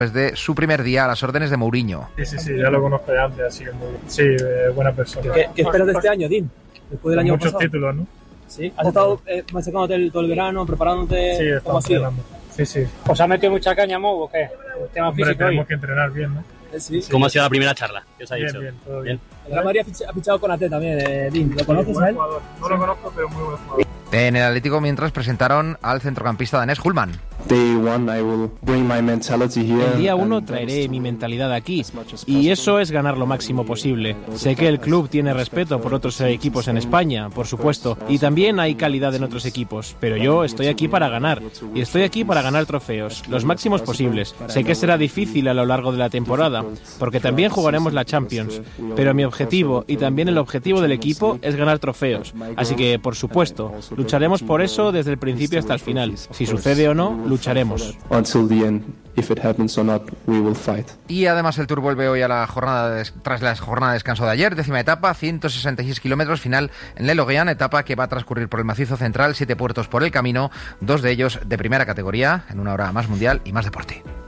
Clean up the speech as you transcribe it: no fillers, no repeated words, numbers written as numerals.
desde su primer día a las órdenes de Mourinho. Sí, ya lo conozco de antes, así que muy bien. Sí, buena persona. ¿Qué esperas de este año, Dean? Después del año muchos pasado. Títulos, ¿no? Sí. ¿Has estado machacándote todo el verano, preparándote? Sí, estamos entrenando. Sí. ¿Os ha metido mucha caña, Mou, o qué? El tema físico. Tenemos que entrenar bien, ¿no? Sí. ¿Cómo ha sido la primera charla? ¿Qué os ha dicho? Bien, todo bien. El Real Madrid ha fichado con AT también, Dean. ¿Lo conoces a él? No lo conozco, pero muy buen jugador. En el Atlético, mientras presentaron al centrocampista danés Hullman. El día 1 traeré mi mentalidad aquí y eso es ganar lo máximo posible. Sé que el club tiene respeto por otros equipos en España, por supuesto, y también hay calidad en otros equipos, pero yo estoy aquí para ganar y estoy aquí para ganar trofeos, los máximos posibles. Sé que será difícil a lo largo de la temporada, porque también jugaremos la Champions, pero mi objetivo y también el objetivo del equipo es ganar trofeos, así que, por supuesto, lucharemos por eso desde el principio hasta el final. Si sucede o no, lucharemos. Y además el Tour vuelve hoy a la jornada tras la jornada de descanso de ayer, 10ª etapa, 166 kilómetros, final en Le Loguian, etapa que va a transcurrir por el macizo central, 7 puertos por el camino, 2 de ellos de primera categoría, en una hora más mundial y más deporte.